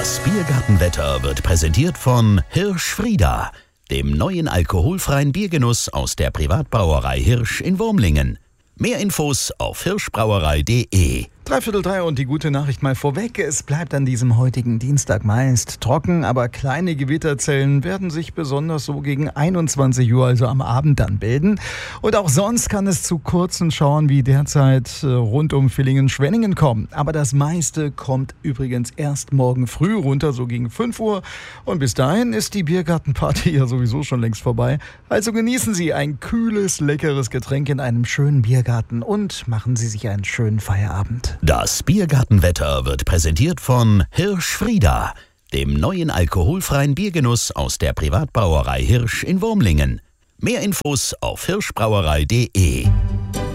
Das Biergartenwetter wird präsentiert von Hirsch Frieda, dem neuen alkoholfreien Biergenuss aus der Privatbrauerei Hirsch in Wurmlingen. Mehr Infos auf hirschbrauerei.de. 2:45 und die gute Nachricht mal vorweg. Es bleibt an diesem heutigen Dienstag meist trocken, aber kleine Gewitterzellen werden sich besonders so gegen 21 Uhr, also am Abend, dann bilden. Und auch sonst kann es zu kurzen Schauern wie derzeit rund um Villingen-Schwenningen kommen. Aber das meiste kommt übrigens erst morgen früh runter, so gegen 5 Uhr. Und bis dahin ist die Biergartenparty ja sowieso schon längst vorbei. Also genießen Sie ein kühles, leckeres Getränk in einem schönen Biergarten und machen Sie sich einen schönen Feierabend. Das Biergartenwetter wird präsentiert von Hirsch Frieda, dem neuen alkoholfreien Biergenuss aus der Privatbrauerei Hirsch in Wurmlingen. Mehr Infos auf hirschbrauerei.de.